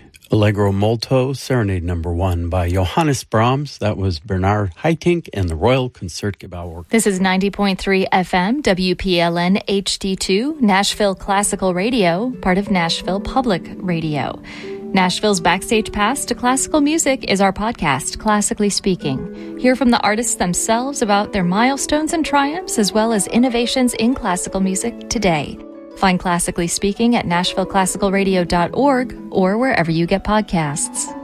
Allegro Molto, Serenade Number 1 by Johannes Brahms. That was Bernard Haitink and the Royal Concertgebouw. This is 90.3 FM, WPLN HD2, Nashville Classical Radio, part of Nashville Public Radio. Nashville's Backstage Pass to Classical Music is our podcast, Classically Speaking. Hear from the artists themselves about their milestones and triumphs, as well as innovations in classical music today. Find Classically Speaking at NashvilleClassicalRadio.org or wherever you get podcasts.